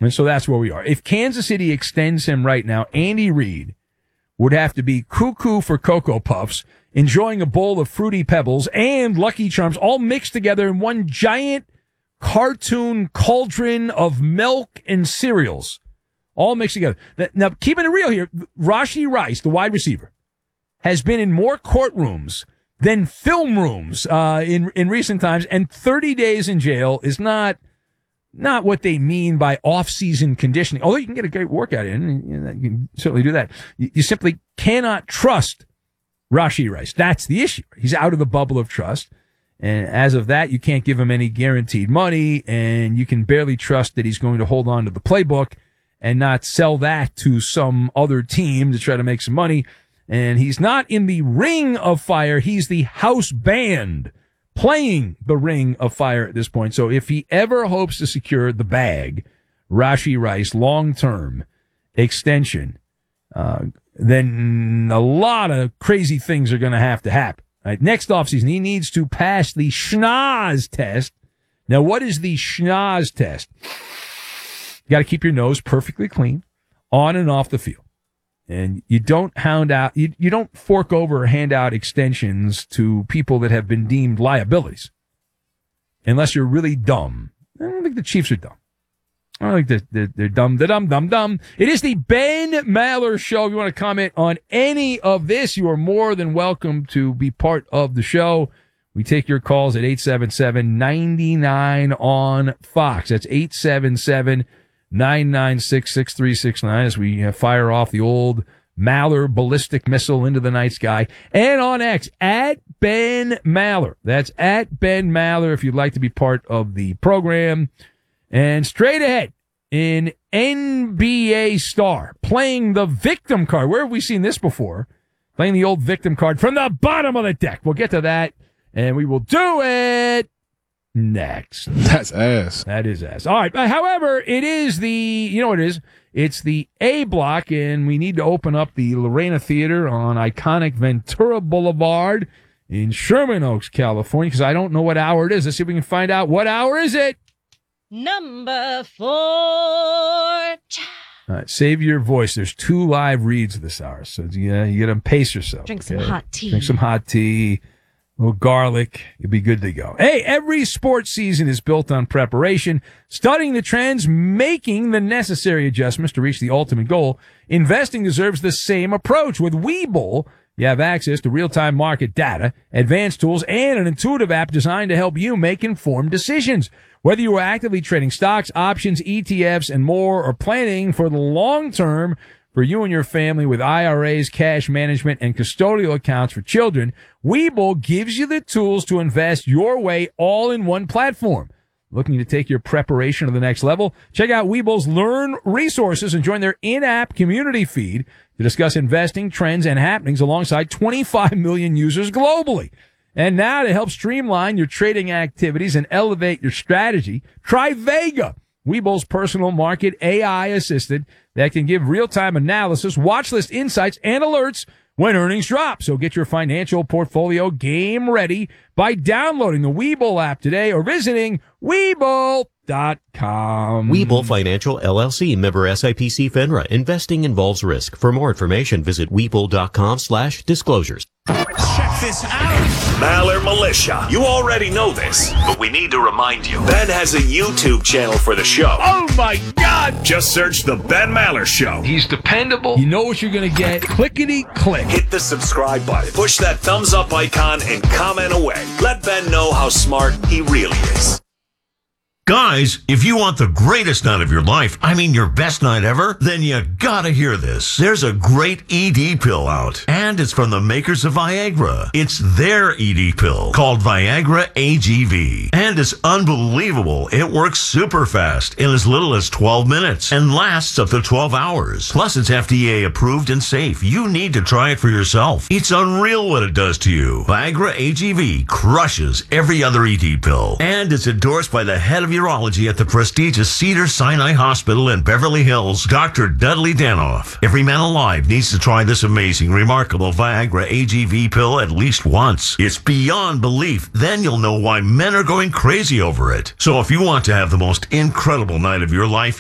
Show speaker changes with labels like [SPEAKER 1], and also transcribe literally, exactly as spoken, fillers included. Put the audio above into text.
[SPEAKER 1] And so that's where we are. If Kansas City extends him right now, Andy Reid would have to be cuckoo for Cocoa Puffs, enjoying a bowl of Fruity Pebbles and Lucky Charms all mixed together in one giant cartoon cauldron of milk and cereals, all mixed together. Now, keeping it real here, Rashee Rice, the wide receiver, has been in more courtrooms than film rooms uh, in in recent times, and thirty days in jail is not not what they mean by off-season conditioning. Although you can get a great workout in, and you can certainly do that. You, you simply cannot trust Rashee Rice. That's the issue. He's out of the bubble of trust, and as of that, you can't give him any guaranteed money, and you can barely trust that he's going to hold on to the playbook and not sell that to some other team to try to make some money. And he's not in the ring of fire. He's the house band playing the ring of fire at this point. So if he ever hopes to secure the bag, Rashee Rice, long-term extension, uh, then a lot of crazy things are going to have to happen. All right, next offseason, he needs to pass the schnoz test. Now, what is the schnoz test? You got to keep your nose perfectly clean on and off the field. And you don't hound out, you, you don't fork over or hand out extensions to people that have been deemed liabilities. Unless you're really dumb. I don't think the Chiefs are dumb. I don't think they're, they're, they're dumb. They're dumb, dumb, dumb. It is the Ben Maller Show. If you want to comment on any of this, you are more than welcome to be part of the show. We take your calls at eight seven seven, nine nine on Fox. That's eight seven seven, nine nine six, six three six nine as we uh, fire off the old Maller ballistic missile into the night sky. And on X, at Ben Maller. That's at Ben Maller if you'd like to be part of the program. And straight ahead, in N B A star, playing the victim card. Where have we seen this before? Playing the old victim card from the bottom of the deck. We'll get to that, and we will do it next.
[SPEAKER 2] That's ass.
[SPEAKER 1] That is ass. All right. However, it is the, you know what it is? It's the A block, and we need to open up the Lorena Theater on iconic Ventura Boulevard in Sherman Oaks, California, because I don't know what hour it is. Let's see if we can find out. What hour is it?
[SPEAKER 3] Number four.
[SPEAKER 1] All right, save your voice. There's two live reads this hour, so yeah, you got to pace yourself.
[SPEAKER 3] Drink
[SPEAKER 1] okay?
[SPEAKER 3] some hot tea.
[SPEAKER 1] Drink some hot tea. A little garlic. You'll be good to go. Hey, every sports season is built on preparation, studying the trends, making the necessary adjustments to reach the ultimate goal. Investing deserves the same approach. With Webull, you have access to real-time market data, advanced tools, and an intuitive app designed to help you make informed decisions. Whether you are actively trading stocks, options, E T Fs, and more, or planning for the long term for you and your family with I R As, cash management, and custodial accounts for children, Webull gives you the tools to invest your way all in one platform. Looking to take your preparation to the next level? Check out Webull's Learn resources and join their in-app community feed to discuss investing trends and happenings alongside twenty-five million users globally. And now to help streamline your trading activities and elevate your strategy, try Vega, Webull's personal market A I assistant that can give real-time analysis, watch list insights, and alerts when earnings drop. So get your financial portfolio game ready by downloading the Webull app today or visiting Webull dot com.
[SPEAKER 4] Webull Financial, L L C, member S I P C FINRA. Investing involves risk. For more information, visit Webull dot com slash disclosures.
[SPEAKER 5] Check this out. Maller Militia. You already know this, but we need to remind you. Ben has a YouTube channel for the show.
[SPEAKER 1] Oh, my God.
[SPEAKER 5] Just search The Ben Maller Show.
[SPEAKER 1] He's dependable. You know what you're going to get. Clickety-click.
[SPEAKER 5] Hit the subscribe button. Push that thumbs up icon and comment away. Let Ben know how smart he really is.
[SPEAKER 6] Guys, if you want the greatest night of your life, I mean your best night ever, then you gotta hear this. There's a great E D pill out, and it's from the makers of Viagra. It's their E D pill called Viagra A G V, and it's unbelievable. It works super fast in as little as twelve minutes and lasts up to twelve hours. Plus, it's F D A approved and safe. You need to try it for yourself. It's unreal what it does to you. Viagra A G V crushes every other E D pill, and it's endorsed by the head of urology at the prestigious Cedars-Sinai Hospital in Beverly Hills, Doctor Dudley Danoff. Every man alive needs to try this amazing, remarkable Viagra A G V pill at least once. It's beyond belief. Then you'll know why men are going crazy over it. So if you want to have the most incredible night of your life,